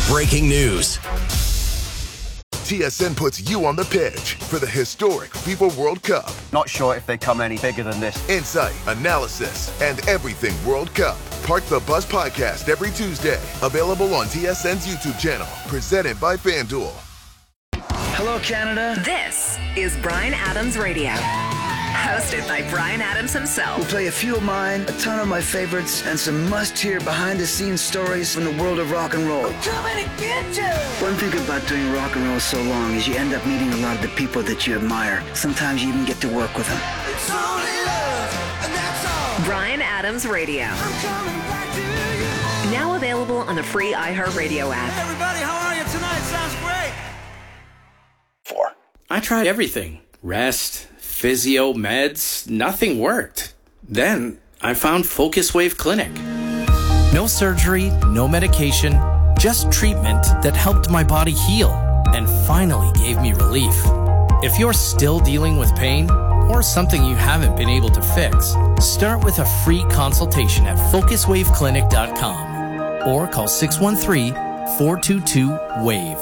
Breaking news. TSN puts you on the pitch for the historic FIFA World Cup. Not sure if they come any bigger than this. Insight, analysis, and everything World Cup. Park the Bus podcast every Tuesday. Available on TSN's YouTube channel. Presented by FanDuel. Hello, Canada. This is Bryan Adams Radio. Hosted by Bryan Adams himself. We'll play a few of mine, a ton of my favorites, and some must-hear behind-the-scenes stories from the world of rock and roll. I'm coming to get you! One thing about doing rock and roll so long is you end up meeting a lot of the people that you admire. Sometimes you even get to work with them. It's only love, and that's all. Bryan Adams Radio. I'm coming back to you. Now available on the free iHeartRadio app. Hey everybody, how are you tonight? Sounds great. 4. I tried everything. Rest, physio, meds, nothing worked. Then I found Focus Wave Clinic. No surgery, no medication, just treatment that helped my body heal and finally gave me relief. If you're still dealing with pain or something you haven't been able to fix, start with a free consultation at focuswaveclinic.com or call 613-422-WAVE.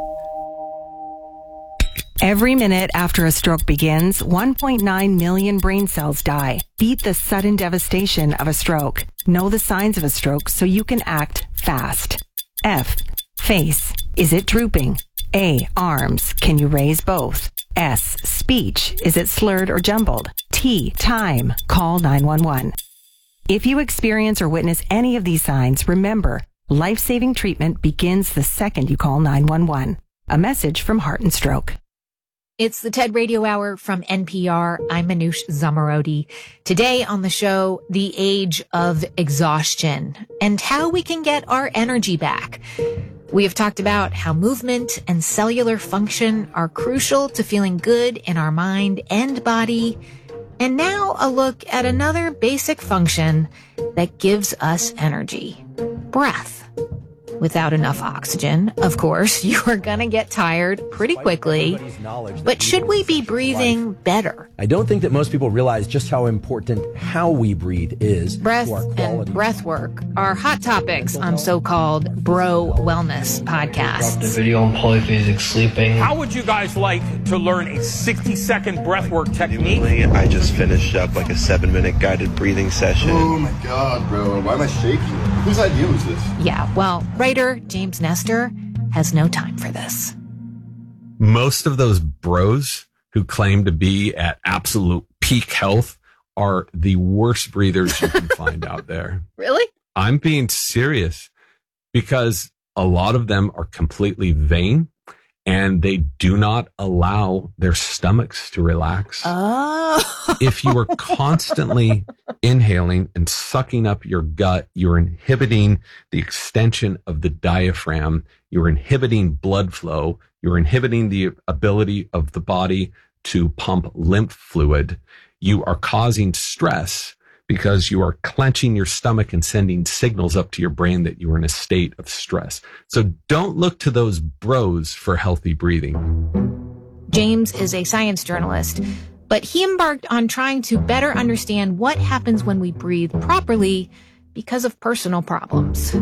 Every minute after a stroke begins, 1.9 million brain cells die. Beat the sudden devastation of a stroke. Know the signs of a stroke so you can act fast. F. Face. Is it drooping? A. Arms. Can you raise both? S. Speech. Is it slurred or jumbled? T. Time. Call 911. If you experience or witness any of these signs, remember, life-saving treatment begins the second you call 911. A message from Heart and Stroke. It's the TED Radio Hour from NPR. I'm Manoush Zomorodi. Today on the show, the age of exhaustion and how we can get our energy back. We have talked about how movement and cellular function are crucial to feeling good in our mind and body. And now a look at another basic function that gives us energy: breath. Without enough oxygen, of course, you are going to get tired pretty quickly. But should we be breathing better? I don't think that most people realize just how important how we breathe is. Breath and breath work are hot topics on so-called bro wellness podcasts. The video on polyphasic sleeping. How would you guys like to learn a 60-second breath work technique? I just finished up like a 7-minute guided breathing session. Oh my God, bro. Why am I shaking? Whose idea was this? Yeah, well, writer James Nestor has no time for this. Most of those bros who claim to be at absolute peak health are the worst breathers you can find out there. Really? I'm being serious, because a lot of them are completely vain and they do not allow their stomachs to relax. Oh. If you are constantly inhaling and sucking up your gut, you're inhibiting the extension of the diaphragm. You're inhibiting blood flow. You're inhibiting the ability of the body to pump lymph fluid. You are causing stress because you are clenching your stomach and sending signals up to your brain that you are in a state of stress. So don't look to those bros for healthy breathing. James is a science journalist, but he embarked on trying to better understand what happens when we breathe properly because of personal problems.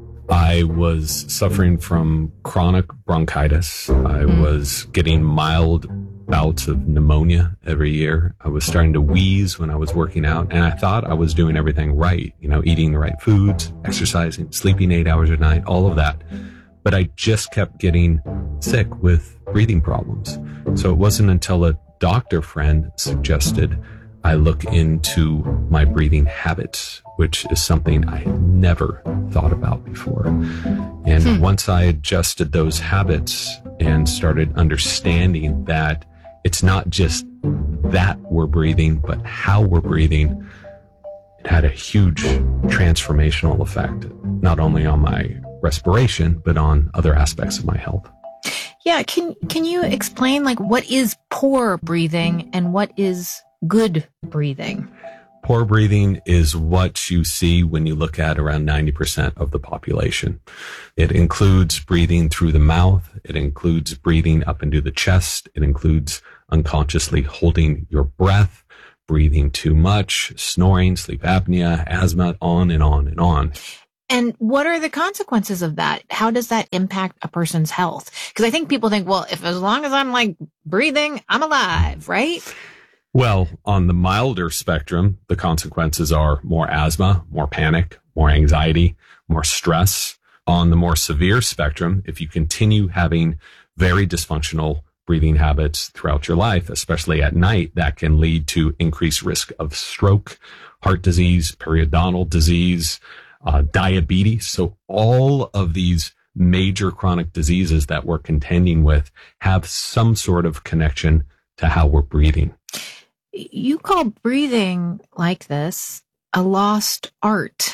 I was suffering from chronic bronchitis. I was getting mild bouts of pneumonia every year. I was starting to wheeze when I was working out, and I thought I was doing everything right, eating the right foods, exercising, sleeping 8 hours a night, all of that. But I just kept getting sick with breathing problems. So it wasn't until a doctor friend suggested I look into my breathing habits, which is something I had never thought about before. And once I adjusted those habits and started understanding that it's not just that we're breathing, but how we're breathing, it had a huge transformational effect, not only on my respiration, but on other aspects of my health. Yeah, can you explain what is poor breathing and what is good breathing? Poor breathing is what you see when you look at around 90% of the population. It includes breathing through the mouth. It includes breathing up into the chest. It includes unconsciously holding your breath, breathing too much, snoring, sleep apnea, asthma, on and on and on. And what are the consequences of that? How does that impact a person's health? Because I think people think, well, if as long as I'm like breathing, I'm alive, right? Well, on the milder spectrum, the consequences are more asthma, more panic, more anxiety, more stress. On the more severe spectrum, if you continue having very dysfunctional breathing habits throughout your life, especially at night, that can lead to increased risk of stroke, heart disease, periodontal disease, diabetes. So all of these major chronic diseases that we're contending with have some sort of connection to how we're breathing. You call breathing like this a lost art.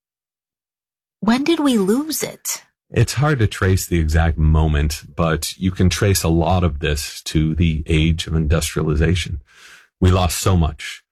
When did we lose it? It's hard to trace the exact moment, but you can trace a lot of this to the age of industrialization. We lost so much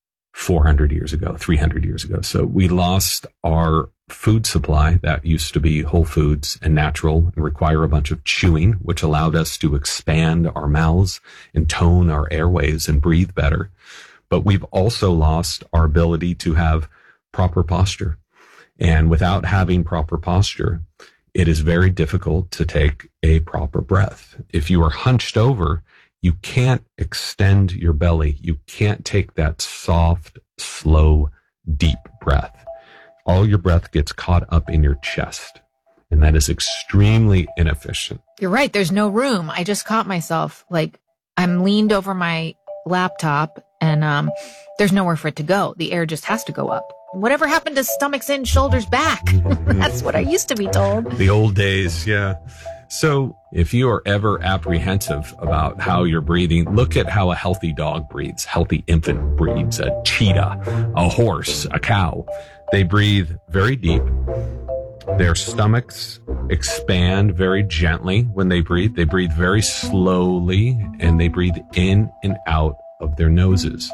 400 years ago, 300 years ago. So we lost our food supply that used to be whole foods and natural and require a bunch of chewing, which allowed us to expand our mouths and tone our airways and breathe better. But we've also lost our ability to have proper posture. And without having proper posture, it is very difficult to take a proper breath. If you are hunched over, you can't extend your belly. You can't take that soft, slow, deep breath. All your breath gets caught up in your chest, and that is extremely inefficient. You're right. There's no room. I just caught myself. Like, I'm leaned over my laptop, and there's nowhere for it to go. The air just has to go up. Whatever happened to stomachs in, shoulders back? That's what I used to be told. The old days, yeah. So if you are ever apprehensive about how you're breathing, look at how a healthy dog breathes, healthy infant breathes, a cheetah, a horse, a cow. They breathe very deep. Their stomachs expand very gently when they breathe. They breathe very slowly, and they breathe in and out of their noses.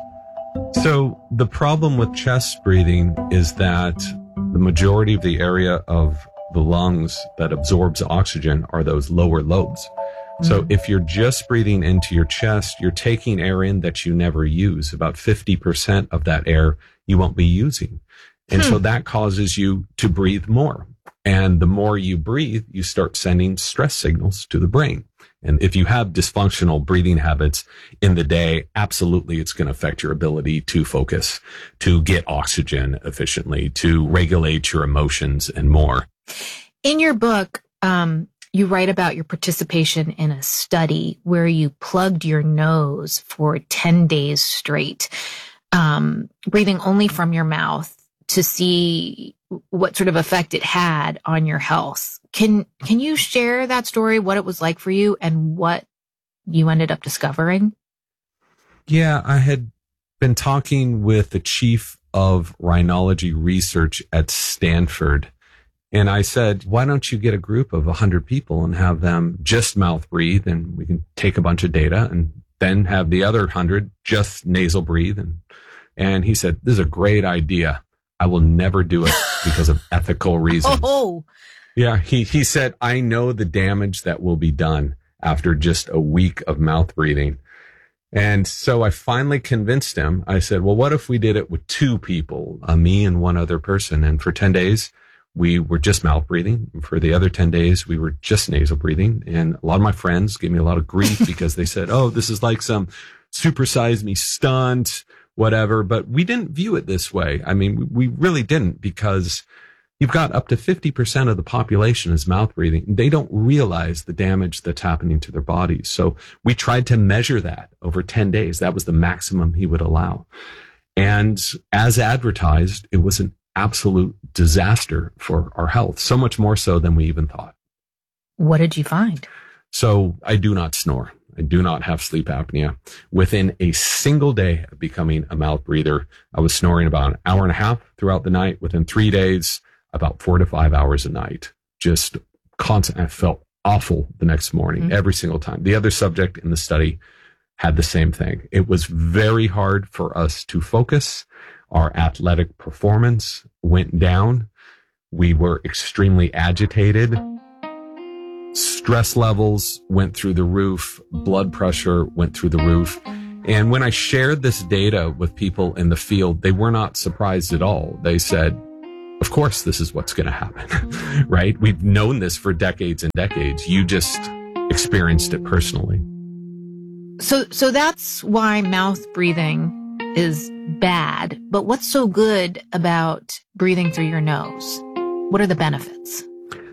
So the problem with chest breathing is that the majority of the area of the lungs that absorbs oxygen are those lower lobes. So if you're just breathing into your chest, you're taking air in that you never use. About 50% of that air you won't be using. And so that causes you to breathe more. And the more you breathe, you start sending stress signals to the brain. And if you have dysfunctional breathing habits in the day, absolutely it's going to affect your ability to focus, to get oxygen efficiently, to regulate your emotions and more. In your book, you write about your participation in a study where you plugged your nose for 10 days straight, breathing only from your mouth to see what sort of effect it had on your health. Can you share that story, what it was like for you and what you ended up discovering? Yeah, I had been talking with the chief of rhinology research at Stanford. And I said, why don't you get a group of 100 people and have them just mouth breathe, and we can take a bunch of data, and then have the other 100 just nasal breathe. And he said, this is a great idea. I will never do it because of ethical reasons. Oh, yeah. He said, I know the damage that will be done after just a week of mouth breathing. And so I finally convinced him. I said, well, what if we did it with 2 people, me and one other person? And for 10 days, we were just mouth breathing. For the other 10 days, we were just nasal breathing. And a lot of my friends gave me a lot of grief because they said, oh, this is like some supersize me stunt, whatever. But we didn't view it this way. I mean, we really didn't, because you've got up to 50% of the population is mouth breathing. They don't realize the damage that's happening to their bodies. So we tried to measure that over 10 days. That was the maximum he would allow. And as advertised, it was an absolute disaster for our health, so much more so than we even thought. What did you find? So I do not snore. I do not have sleep apnea. Within a single day of becoming a mouth breather, I was snoring about an hour and a half throughout the night. Within 3 days, about 4 to 5 hours a night. Just constant. I felt awful the next morning, every single time. The other subject in the study had the same thing. It was very hard for us to focus. Our athletic performance went down. We were extremely agitated. Stress levels went through the roof. Blood pressure went through the roof. And when I shared this data with people in the field, they were not surprised at all. They said, of course, this is what's going to happen, right? We've known this for decades and decades. You just experienced it personally. So that's why mouth breathing is bad. But what's so good about breathing through your nose? What are the benefits?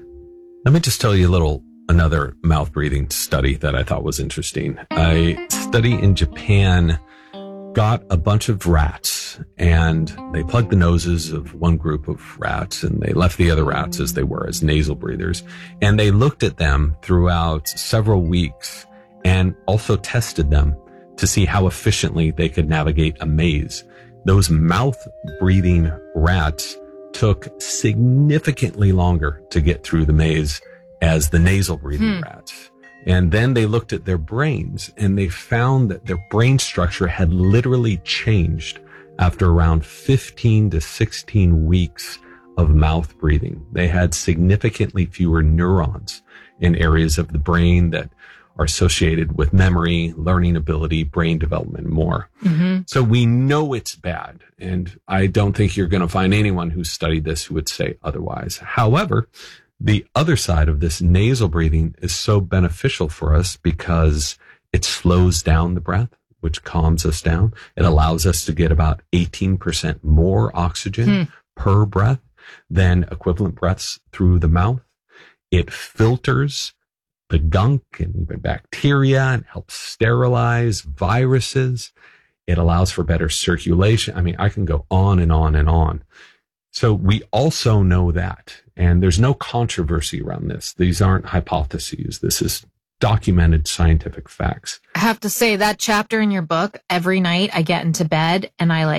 Let me just tell you another mouth breathing study that I thought was interesting. A study in Japan got a bunch of rats and they plugged the noses of one group of rats and they left the other rats as they were, as nasal breathers. And they looked at them throughout several weeks and also tested them to see how efficiently they could navigate a maze. Those mouth breathing rats took significantly longer to get through the maze as the nasal breathing rats. And then they looked at their brains and they found that their brain structure had literally changed after around 15 to 16 weeks of mouth breathing. They had significantly fewer neurons in areas of the brain that are associated with memory, learning ability, brain development, and more. Mm-hmm. So we know it's bad. And I don't think you're going to find anyone who's studied this who would say otherwise. However, the other side of this nasal breathing is so beneficial for us because it slows down the breath, which calms us down. It allows us to get about 18% more oxygen per breath than equivalent breaths through the mouth. It filters the gunk and even bacteria and helps sterilize viruses. It allows for better circulation. I mean, I can go on and on and on. So we also know that, and there's no controversy around this. These aren't hypotheses. This is documented scientific facts. I have to say that chapter in your book, every night I get into bed and I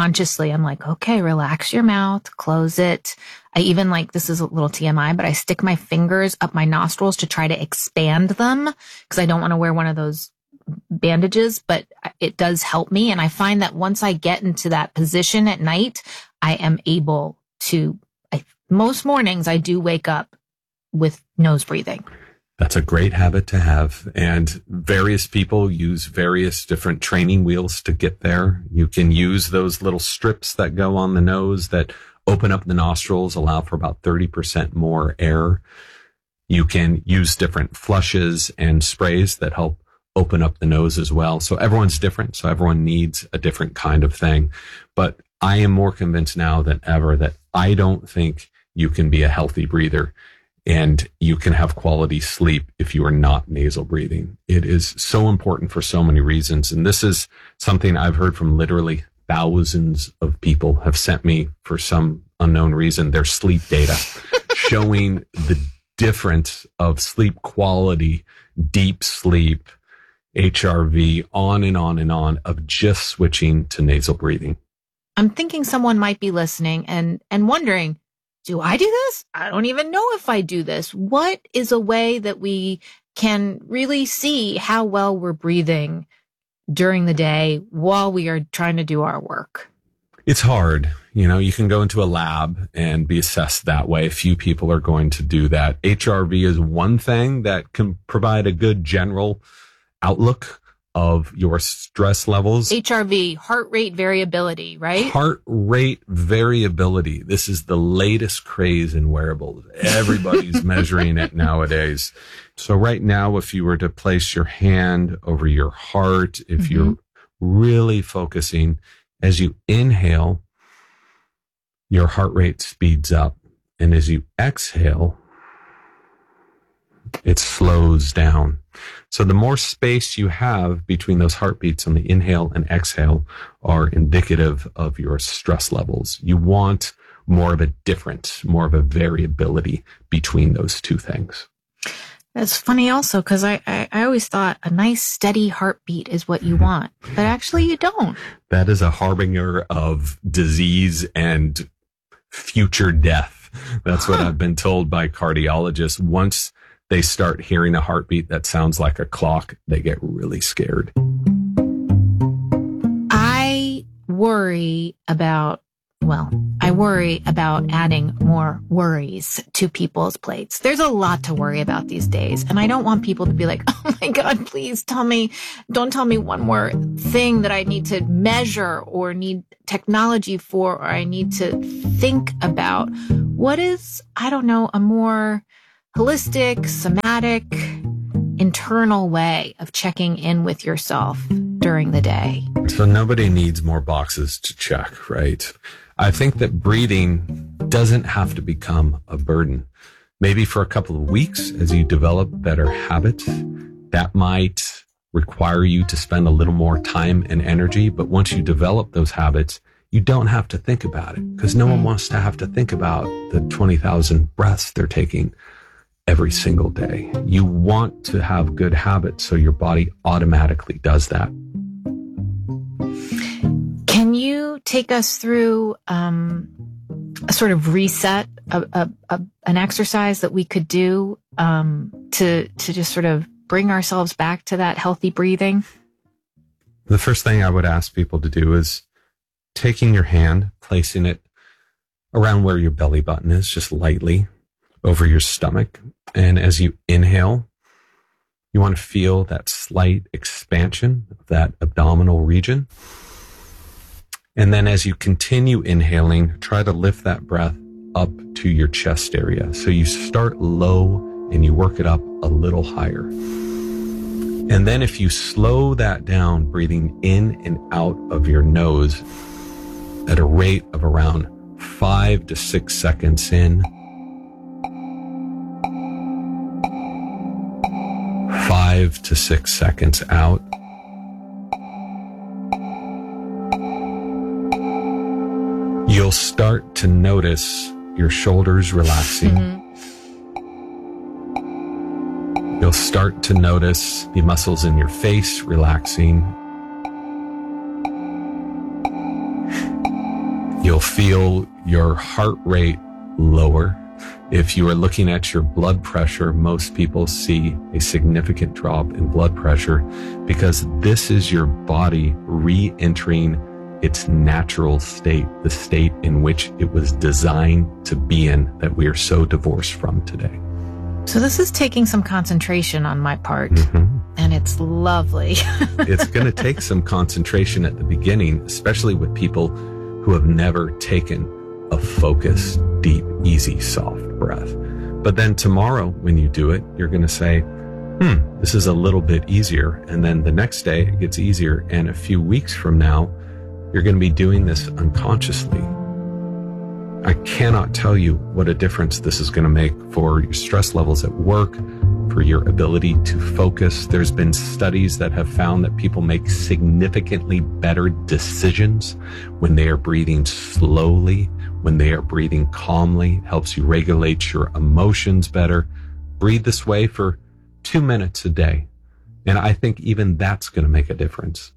I'm like, okay, relax your mouth, close it. I even this is a little TMI, but I stick my fingers up my nostrils to try to expand them because I don't want to wear one of those bandages, but it does help me. And I find that once I get into that position at night, I am able to, most mornings I do wake up with nose breathing. That's a great habit to have. And various people use various different training wheels to get there. You can use those little strips that go on the nose that open up the nostrils, allow for about 30% more air. You can use different flushes and sprays that help open up the nose as well. So everyone's different. So everyone needs a different kind of thing. But I am more convinced now than ever that I don't think you can be a healthy breather and you can have quality sleep if you are not nasal breathing. It is so important for so many reasons. And this is something I've heard from literally thousands of people have sent me for some unknown reason, their sleep data showing the difference of sleep quality, deep sleep, HRV, on and on and on, of just switching to nasal breathing. I'm thinking someone might be listening and wondering, do I do this? I don't even know if I do this. What is a way that we can really see how well we're breathing during the day while we are trying to do our work? It's hard. You can go into a lab and be assessed that way. Few people are going to do that. HRV is one thing that can provide a good general outlook of your stress levels. HRV, heart rate variability, right? Heart rate variability. This is the latest craze in wearables. Everybody's measuring it nowadays. So right now, if you were to place your hand over your heart, if you're really focusing, as you inhale, your heart rate speeds up. And as you exhale, it slows down. So the more space you have between those heartbeats on the inhale and exhale are indicative of your stress levels. You want more of a difference, more of a variability between those two things. That's funny also, because I always thought a nice steady heartbeat is what you want, but actually you don't. That is a harbinger of disease and future death. That's what I've been told by cardiologists. Once they start hearing a heartbeat that sounds like a clock, they get really scared. I worry about Well, I worry about adding more worries to people's plates. There's a lot to worry about these days. And I don't want people to be like, oh my God, please don't tell me one more thing that I need to measure or need technology for, or I need to think about. What is, I don't know, a more holistic, somatic, internal way of checking in with yourself during the day? So nobody needs more boxes to check, right? I think that breathing doesn't have to become a burden. Maybe for a couple of weeks as you develop better habits, that might require you to spend a little more time and energy. But once you develop those habits, you don't have to think about it, because no one wants to have to think about the 20,000 breaths they're taking every single day. You want to have good habits so your body automatically does that. Can you take us through a sort of reset, an exercise that we could do to just sort of bring ourselves back to that healthy breathing? The first thing I would ask people to do is taking your hand, placing it around where your belly button is, just lightly over your stomach. And as you inhale, you want to feel that slight expansion of that abdominal region. And then as you continue inhaling, try to lift that breath up to your chest area. So you start low and you work it up a little higher. And then if you slow that down, breathing in and out of your nose at a rate of around 5 to 6 seconds in, 5 to 6 seconds out, you'll start to notice your shoulders relaxing. You'll start to notice the muscles in your face relaxing. You'll feel your heart rate lower. If you are looking at your blood pressure, most people see a significant drop in blood pressure because this is your body re-entering its natural state, the state in which it was designed to be in, that we are so divorced from today. So this is taking some concentration on my part, and it's lovely. It's going to take some concentration at the beginning, especially with people who have never taken a focused, deep, easy, soft breath. But then tomorrow, when you do it, you're going to say, this is a little bit easier. And then the next day it gets easier. And a few weeks from now, you're going to be doing this unconsciously. I cannot tell you what a difference this is going to make for your stress levels at work, for your ability to focus. There's been studies that have found that people make significantly better decisions when they are breathing slowly, when they are breathing calmly. It helps you regulate your emotions better. Breathe this way for 2 minutes a day. And I think even that's going to make a difference.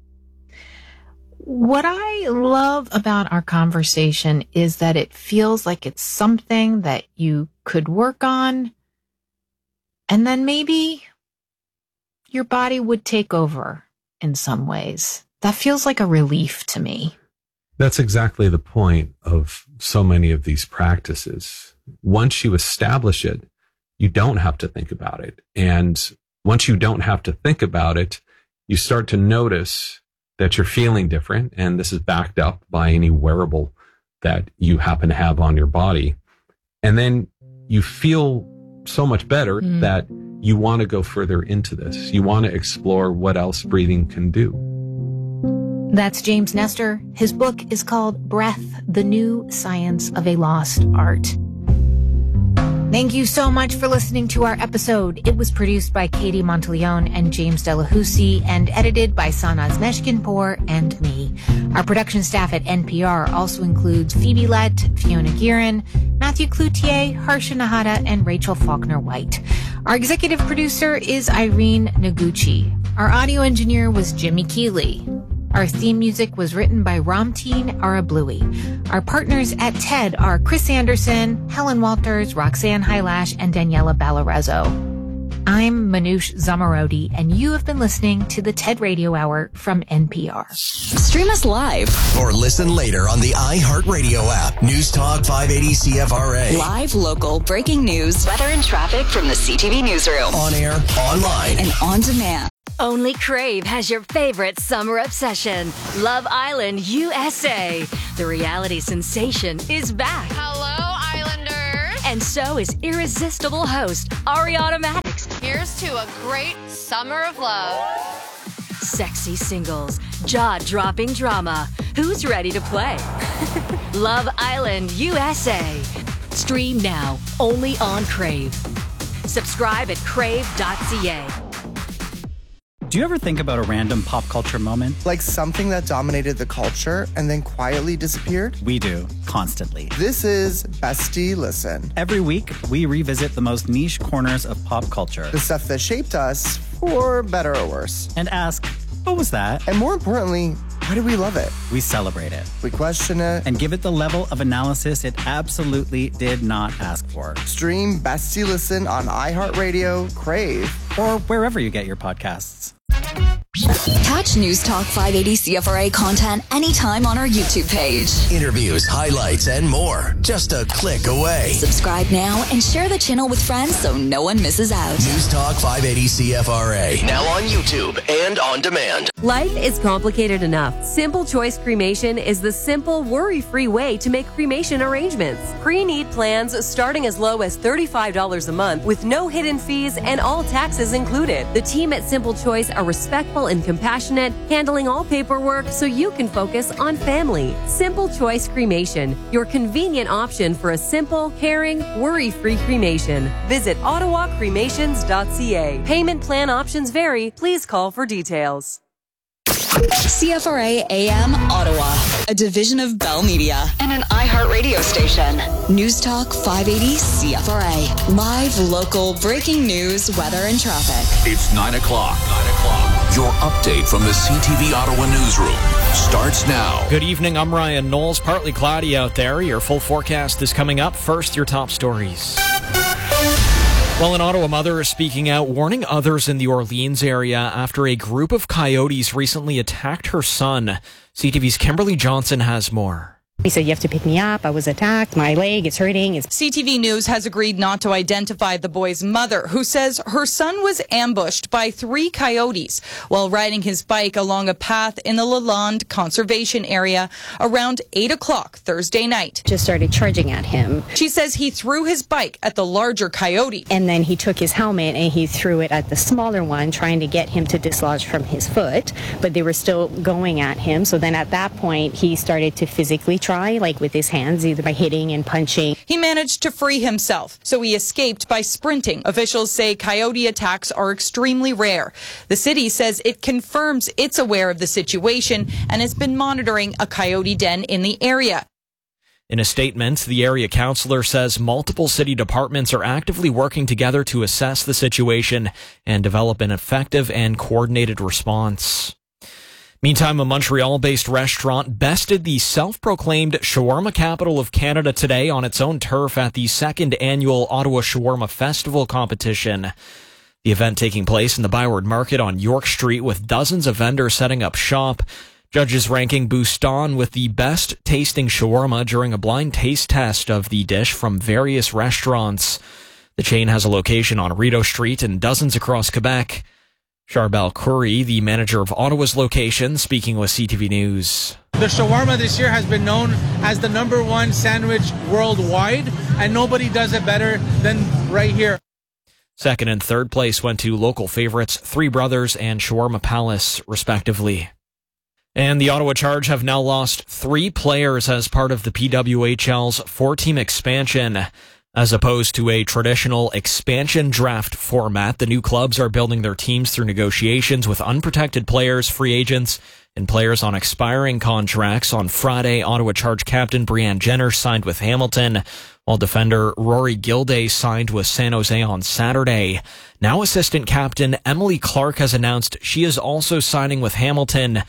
What I love about our conversation is that it feels like it's something that you could work on, and then maybe your body would take over in some ways. That feels like a relief to me. That's exactly the point of so many of these practices. Once you establish it, you don't have to think about it. And once you don't have to think about it, you start to notice that you're feeling different. And this is backed up by any wearable that you happen to have on your body. And then you feel so much better that you want to go further into this. You want to explore what else breathing can do. That's James Nestor. His book is called Breath, The New Science of a Lost Art. Thank you so much for listening to our episode. It was produced by Katie Monteleone and James Delahousie and edited by Sanaz Meshkinpour and me. Our production staff at NPR also includes Phoebe Lett, Fiona Guerin, Matthew Cloutier, Harsha Nahata, and Rachel Faulkner-White. Our executive producer is Irene Noguchi. Our audio engineer was Jimmy Keeley. Our theme music was written by Ramteen Arablouei. Our partners at TED are Chris Anderson, Helen Walters, Roxanne Hylash, and Daniela Ballarezo. I'm Manoush Zomorodi, and you have been listening to the TED Radio Hour from NPR. Stream us live or listen later on the iHeartRadio app. News Talk 580 CFRA. Live, local, breaking news, weather and traffic from the CTV newsroom. On air, online, and on demand. Only Crave has your favorite summer obsession, Love Island USA. The reality sensation is back. Hello, Islanders. And so is irresistible host Ariana Madix. Here's to a great summer of love. Sexy singles, jaw-dropping drama. Who's ready to play? Love Island USA. Stream now, only on Crave. Subscribe at crave.ca. Do you ever think about a random pop culture moment? Like something that dominated the culture and then quietly disappeared? We do, constantly. This is Bestie Listen. Every week, we revisit the most niche corners of pop culture. The stuff that shaped us, for better or worse. And ask, what was that? And more importantly, why do we love it? We celebrate it. We question it. And give it the level of analysis it absolutely did not ask for. Stream Bestie Listen on iHeartRadio, Crave, or wherever you get your podcasts. Catch News Talk 580 CFRA content anytime on our YouTube page. Interviews, highlights, and more. Just a click away. Subscribe now and share the channel with friends so no one misses out. News Talk 580 CFRA. Now on YouTube and on demand. Life is complicated enough. Simple Choice Cremation is the simple, worry-free way to make cremation arrangements. Pre-need plans starting as low as $35 a month with no hidden fees and all taxes included. The team at Simple Choice are respectful and compassionate, handling all paperwork so you can focus on family. Simple Choice Cremation, your convenient option for a simple, caring, worry-free cremation. Visit ottawacremations.ca. Payment plan options vary. Please call for details. CFRA AM Ottawa, a division of Bell Media and an iHeartRadio station. News Talk 580 CFRA. Live, local, breaking news, weather, and traffic. It's 9 o'clock. Your update from the CTV Ottawa newsroom starts now. Good evening, I'm Ryan Knowles. Partly cloudy out there. Your full forecast is coming up. First, your top stories. Well, an Ottawa mother is speaking out, warning others in the Orleans area after a group of coyotes recently attacked her son. CTV's Kimberly Johnson has more. He said, you have to pick me up. I was attacked. My leg is hurting. CTV News has agreed not to identify the boy's mother, who says her son was ambushed by 3 coyotes while riding his bike along a path in the Lalonde Conservation Area around 8 o'clock Thursday night. Just started charging at him. She says he threw his bike at the larger coyote. And then he took his helmet and he threw it at the smaller one, trying to get him to dislodge from his foot. But they were still going at him. So then at that point, he started to physically try, like with his hands, either by hitting and punching. He managed to free himself, so he escaped by sprinting. Officials say coyote attacks are extremely rare. The city says it confirms it's aware of the situation and has been monitoring a coyote den in the area. In a statement, the area councillor says multiple city departments are actively working together to assess the situation and develop an effective and coordinated response. Meantime, a Montreal-based restaurant bested the self-proclaimed shawarma capital of Canada today on its own turf at the second annual Ottawa Shawarma Festival competition. The event taking place in the Byward Market on York Street with dozens of vendors setting up shop. Judges ranking Bustan with the best tasting shawarma during a blind taste test of the dish from various restaurants. The chain has a location on Rideau Street and dozens across Quebec. Charbel Curry, the manager of Ottawa's location, speaking with CTV News. The shawarma this year has been known as the #1 sandwich worldwide, and nobody does it better than right here. Second and third place went to local favorites Three Brothers and Shawarma Palace, respectively. And the Ottawa Charge have now lost 3 players as part of the PWHL's 4-team expansion. As opposed to a traditional expansion draft format, the new clubs are building their teams through negotiations with unprotected players, free agents, and players on expiring contracts. On Friday, Ottawa Charge captain Brianne Jenner signed with Hamilton, while defender Rory Gilday signed with San Jose on Saturday. Now assistant captain Emily Clark has announced she is also signing with Hamilton.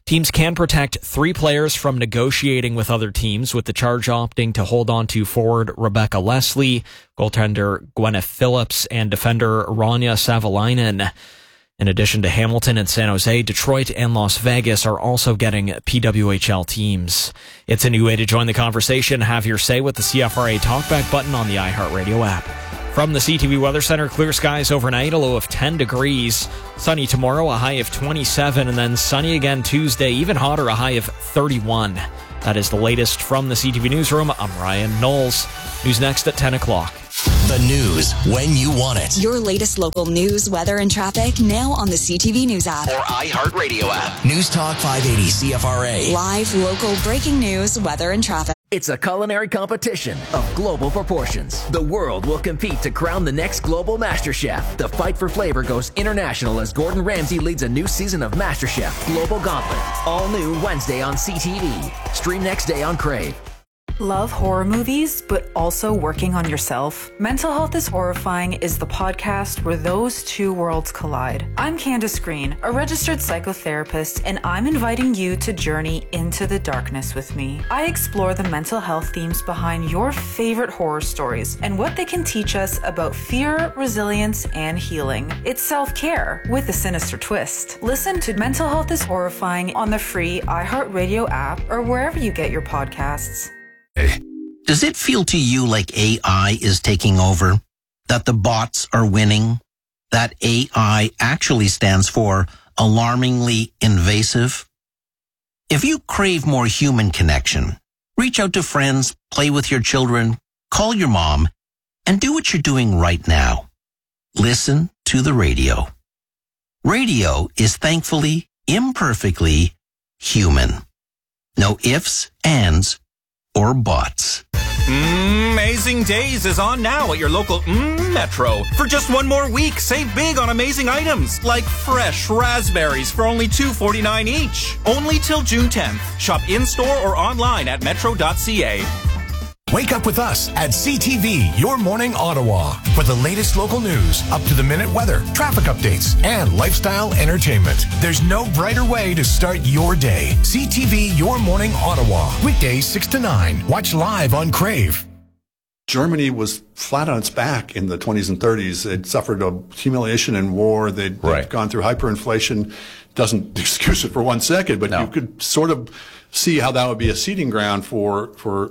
Teams can protect 3 players from negotiating with other teams, with the Charge opting to hold on to forward Rebecca Leslie, goaltender Gwyneth Phillips, and defender Rania Savalainen. In addition to Hamilton and San Jose, Detroit and Las Vegas are also getting PWHL teams. It's a new way to join the conversation. Have your say with the CFRA Talkback button on the iHeartRadio app. From the CTV Weather Center, clear skies overnight, a low of 10 degrees. Sunny tomorrow, a high of 27, and then sunny again Tuesday, even hotter, a high of 31. That is the latest from the CTV Newsroom. I'm Ryan Knowles. News next at 10 o'clock. The news when you want it. Your latest local news, weather, and traffic now on the CTV News app. Or iHeartRadio app. News Talk 580 CFRA. Live, local, breaking news, weather, and traffic. It's a culinary competition of global proportions. The world will compete to crown the next global MasterChef. The fight for flavor goes international as Gordon Ramsay leads a new season of MasterChef Global Gauntlet. All new Wednesday on CTV. Stream next day on Crave. Love horror movies, but also working on yourself? Mental Health is Horrifying is the podcast where those two worlds collide. I'm Candace Green, a registered psychotherapist, and I'm inviting you to journey into the darkness with me. I explore the mental health themes behind your favorite horror stories and what they can teach us about fear, resilience, and healing. It's self-care with a sinister twist. Listen to Mental Health is Horrifying on the free iHeartRadio app or wherever you get your podcasts. Does it feel to you like AI is taking over? That the bots are winning? That AI actually stands for alarmingly invasive? If you crave more human connection, reach out to friends, play with your children, call your mom, and do what you're doing right now. Listen to the radio. Radio is thankfully, imperfectly human. No ifs, ands, or bots. Amazing Days is on now at your local Metro. For just one more week, save big on amazing items like fresh raspberries for only $2.49 each. Only till June 10th. Shop in-store or online at metro.ca. Wake up with us at CTV, Your Morning Ottawa, for the latest local news, up-to-the-minute weather, traffic updates, and lifestyle entertainment. There's no brighter way to start your day. CTV, Your Morning Ottawa, weekdays 6 to 9. Watch live on Crave. Germany was flat on its back in the 20s and 30s. It suffered a humiliation in war. They'd gone through hyperinflation. Doesn't excuse it for 1 second, but you could sort of see how that would be a seeding ground for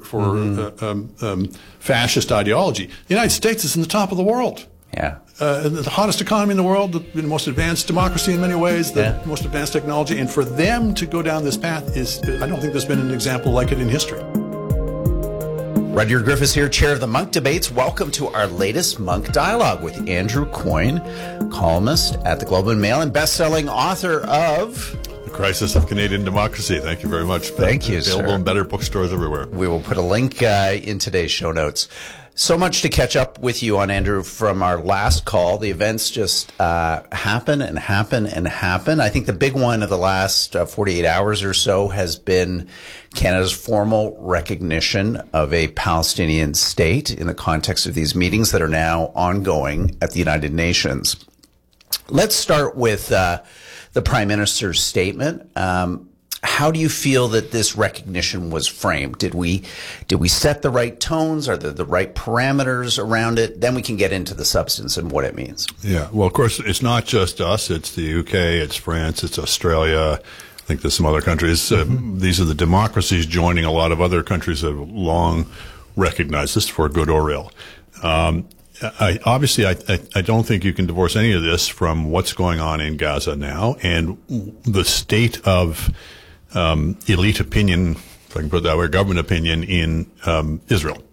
fascist ideology. The United States is in the top of the world. Yeah. The hottest economy in the world, the most advanced democracy in many ways, the most advanced technology. And for them to go down this path I don't think there's been an example like it in history. Rudyard Griffiths here, chair of the Munk Debates. Welcome to our latest Munk Dialogue with Andrew Coyne, columnist at the Globe and Mail and best-selling author of The Crisis of Canadian Democracy. Thank you very much. Thank you, sir. Available in better bookstores everywhere. We will put a link in today's show notes. So much to catch up with you on, Andrew, from our last call. The events just happen and happen and happen. I think the big one of the last 48 hours or so has been Canada's formal recognition of a Palestinian state in the context of these meetings that are now ongoing at the United Nations. Let's start with the Prime Minister's statement. How do you feel that this recognition was framed? Did we set the right tones? Are there the right parameters around it? Then we can get into the substance and what it means. Yeah. Well, of course, it's not just us. It's the UK, it's France, it's Australia. I think there's some other countries. These are the democracies joining a lot of other countries that have long recognized this, for good or ill. I don't think you can divorce any of this from what's going on in Gaza now and the state of elite opinion, if I can put it that way, government opinion in Israel.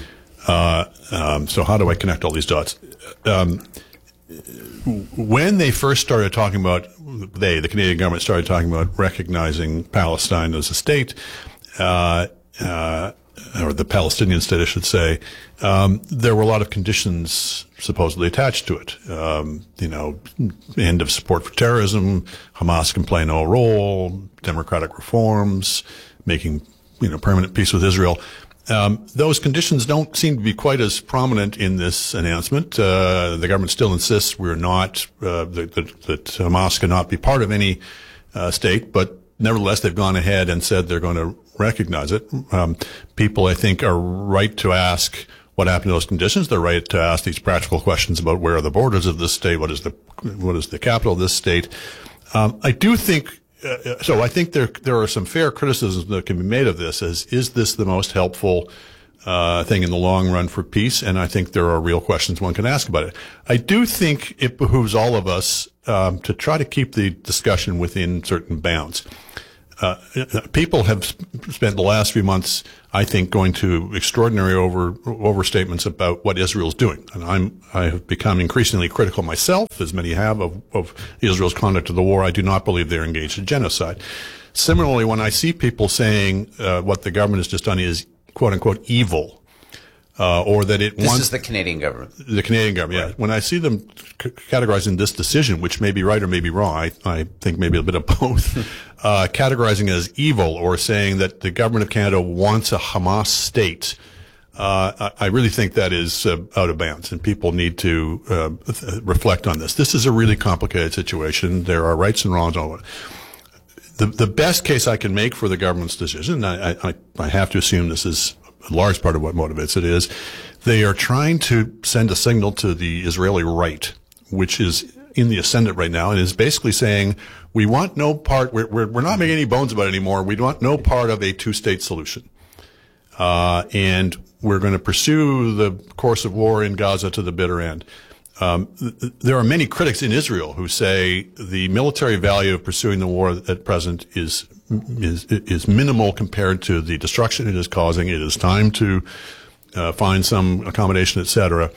So how do I connect all these dots? When they first started talking about, the Canadian government started talking about recognizing Palestine as a state, or the Palestinian state, I should say, there were a lot of conditions supposedly attached to it. End of support for terrorism, Hamas can play no role, democratic reforms, making, permanent peace with Israel. Those conditions don't seem to be quite as prominent in this announcement. The government still insists we're not, that Hamas cannot be part of any state, but nevertheless, they've gone ahead and said they're going to recognize it. People, I think, are right to ask what happened to those conditions. They're right to ask these practical questions about where are the borders of this state, what is the capital of this state. I do think. So I think there are some fair criticisms that can be made of this. Is this the most helpful thing in the long run for peace? And I think there are real questions one can ask about it. I do think it behooves all of us to try to keep the discussion within certain bounds. People have spent the last few months, I think, going to extraordinary overstatements about what Israel's doing. And I have become increasingly critical myself, as many have, of Israel's conduct of the war. I do not believe they're engaged in genocide. Similarly, when I see people saying what the government has just done is, quote unquote, evil, or that it wants... This is the Canadian government. The Canadian government, right. Yeah. When I see them categorizing this decision, which may be right or may be wrong, I think maybe a bit of both, categorizing it as evil or saying that the government of Canada wants a Hamas state, I really think that is out of bounds, and people need to reflect on this. This is a really complicated situation. There are rights and wrongs. The best case I can make for the government's decision, I have to assume this is a large part of what motivates it, is they are trying to send a signal to the Israeli right, which is in the ascendant right now, and is basically saying, we want no part, we're not making any bones about it anymore, we want no part of a two-state solution. And we're going to pursue the course of war in Gaza to the bitter end. There are many critics in Israel who say the military value of pursuing the war at present is minimal compared to the destruction it is causing. It is time to find some accommodation, etc.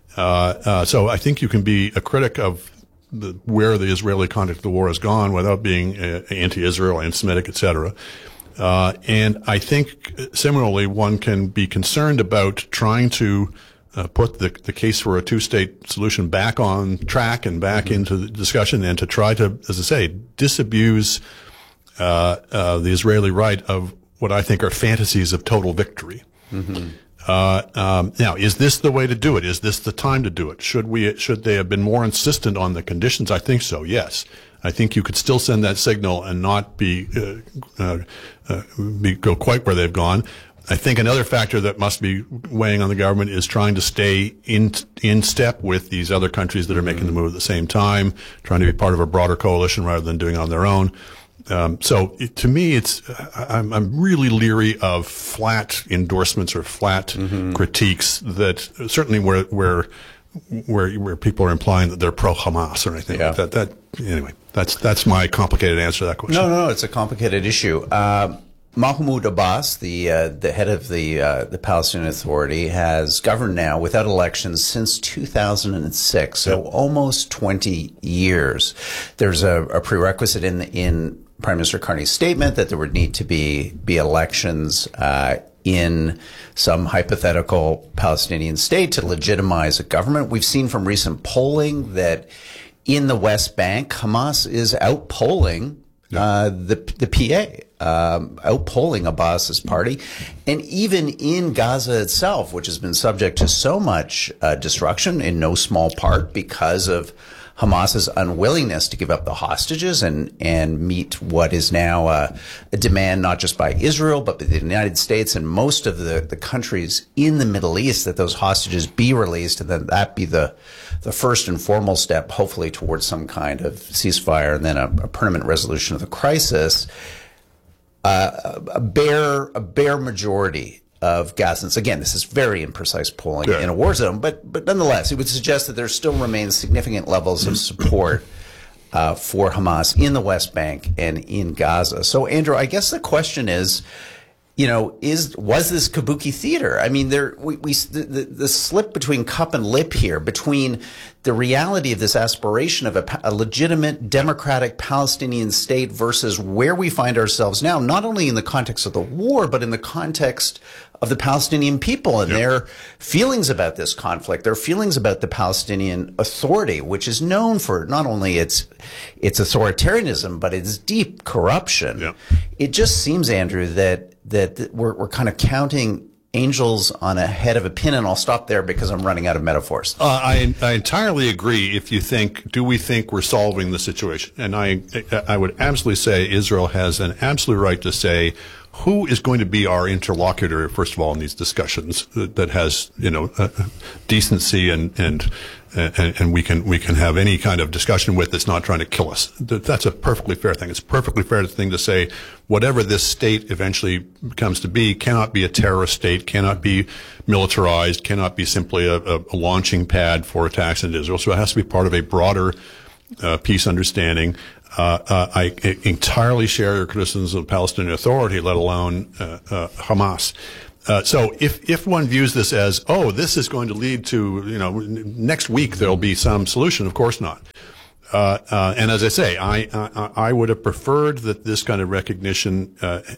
So I think you can be a critic of where the Israeli conduct of the war has gone without being anti-Israel, anti-Semitic, etc. And I think similarly, one can be concerned about trying to put the case for a two-state solution back on track and back into the discussion, and to try to, as I say, disabuse the Israeli right of what I think are fantasies of total victory. Mm-hmm. Now, is this the way to do it? Is this the time to do it? Should they have been more insistent on the conditions? I think so, yes. I think you could still send that signal and not go quite where they've gone. I think another factor that must be weighing on the government is trying to stay in step with these other countries that are making the move at the same time, trying to be part of a broader coalition rather than doing it on their own. So to me, I'm really leery of flat endorsements or flat critiques that certainly where people are implying that they're pro-Hamas or anything like that. Anyway, that's my complicated answer to that question. No, it's a complicated issue. Mahmoud Abbas, the head of the Palestinian Authority, has governed now without elections since 2006, so almost 20 years. There's a prerequisite in Prime Minister Carney's statement that there would need to be elections in some hypothetical Palestinian state to legitimize a government. We've seen from recent polling that in the West Bank, Hamas is outpolling the PA. Outpolling Abbas's party. And even in Gaza itself, which has been subject to so much destruction, in no small part because of Hamas's unwillingness to give up the hostages and meet what is now a demand not just by Israel, but by the United States and most of the countries in the Middle East, that those hostages be released, and then that be the first and foremost step, hopefully, towards some kind of ceasefire and then a permanent resolution of the crisis. A bare majority of Gazans, again, this is very imprecise polling in a war zone, but nonetheless, it would suggest that there still remains significant levels of support for Hamas in the West Bank and in Gaza. So, Andrew, I guess the question is, was this kabuki theater? I mean, the slip between cup and lip here, between the reality of this aspiration of a legitimate democratic Palestinian state versus where we find ourselves now, not only in the context of the war, but in the context of the Palestinian people and their feelings about this conflict, their feelings about the Palestinian Authority, which is known for not only its authoritarianism, but its deep corruption. It just seems, Andrew, that we're kind of counting angels on a head of a pin, and I'll stop there because I'm running out of metaphors. I entirely agree. If you think, do we think we're solving the situation? And I would absolutely say Israel has an absolute right to say who is going to be our interlocutor, first of all, in these discussions that has, decency and we can have any kind of discussion with that's not trying to kill us. That's a perfectly fair thing. It's a perfectly fair thing to say whatever this state eventually comes to be cannot be a terrorist state, cannot be militarized, cannot be simply a launching pad for attacks in Israel. So it has to be part of a broader peace understanding. I entirely share your criticisms of the Palestinian Authority, let alone Hamas. So if one views this as, this is going to lead to, next week there'll be some solution, of course not. And as I say, I would have preferred that this kind of recognition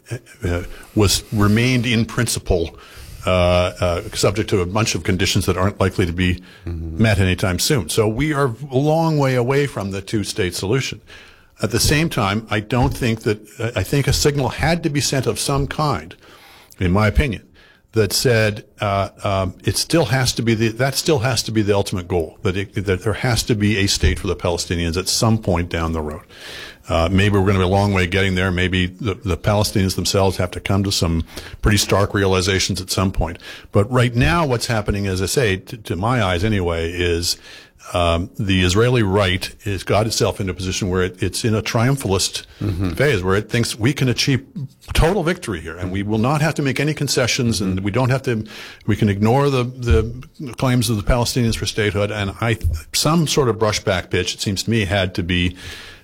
remained in principle, subject to a bunch of conditions that aren't likely to be met anytime soon. So we are a long way away from the two-state solution. At the same time, I think a signal had to be sent of some kind, in my opinion, that said it still has to be the ultimate goal, that there has to be a state for the Palestinians at some point down the road. Maybe we're going to be a long way getting there. Maybe the Palestinians themselves have to come to some pretty stark realizations at some point. But right now, what's happening, as I say, to my eyes anyway, is the Israeli right has got itself in a position where it's in a triumphalist phase, where it thinks we can achieve total victory here, and we will not have to make any concessions, and we can ignore the claims of the Palestinians for statehood. And some sort of brushback pitch, it seems to me, had to be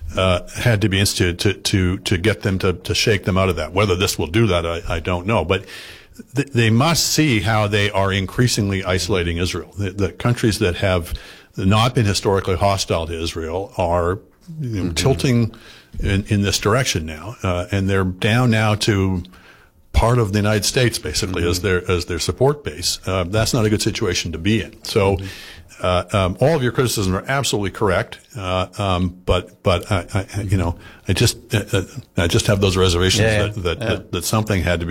instituted to get them to shake them out of that. Whether this will do that, I don't know, but they must see how they are increasingly isolating Israel. The countries that have not been historically hostile to Israel are tilting in this direction now, and they're down now to part of the United States basically as their support base. That's not a good situation to be in. So all of your criticisms are absolutely correct, but I just have those reservations that something had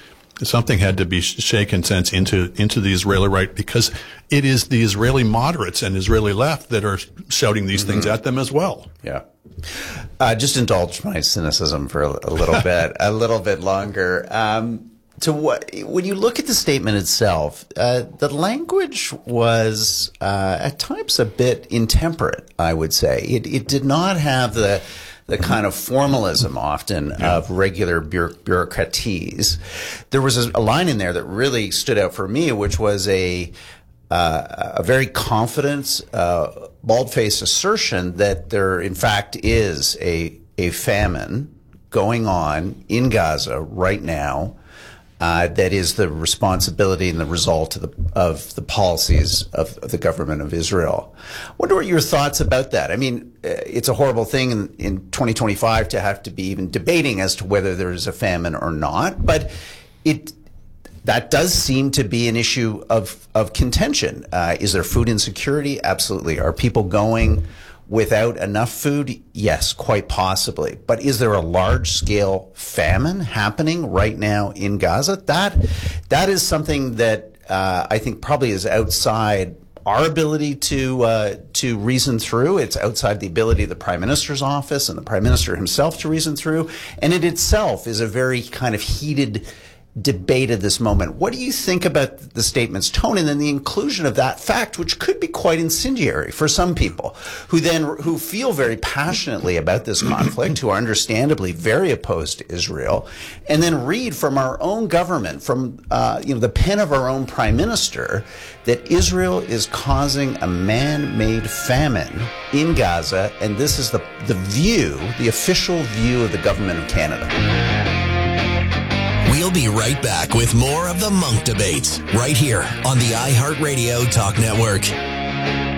to be shaken sense into the Israeli right, because it is the Israeli moderates and Israeli left that are shouting these things at them as well. Yeah. Just indulge my cynicism for a little bit, a little bit longer. When you look at the statement itself, the language was at times a bit intemperate, I would say. It did not have the kind of formalism often of regular bureaucraties. There was a line in there that really stood out for me, which was a very confident, bald-faced assertion that there, in fact, is a famine going on in Gaza right now. That is the responsibility and the result of the policies of the government of Israel. I wonder what your thoughts about that. I mean, it's a horrible thing in 2025 to have to be even debating as to whether there is a famine or not, but that does seem to be an issue of contention. Is there food insecurity? Absolutely. Are people going without enough food? Yes, quite possibly. But is there a large-scale famine happening right now in Gaza? That is something that I think probably is outside our ability to reason through. It's outside the ability of the Prime Minister's office and the Prime Minister himself to reason through. And it itself is a very kind of heated debate at this moment. What do you think about the statement's tone and then the inclusion of that fact, which could be quite incendiary for some people who feel very passionately about this conflict, who are understandably very opposed to Israel, and then read from our own government, from the pen of our own Prime Minister, that Israel is causing a man-made famine in Gaza, and this is the official view of the government of Canada. We'll be right back with more of the Munk Debates right here on the iHeartRadio Talk Network.